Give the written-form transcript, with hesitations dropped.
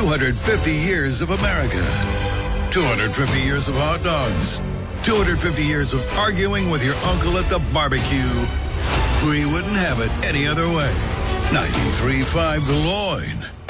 250 years of America. 250 years of hot dogs. 250 years of arguing with your uncle at the barbecue. We wouldn't have it any other way. 93.5 The Loin.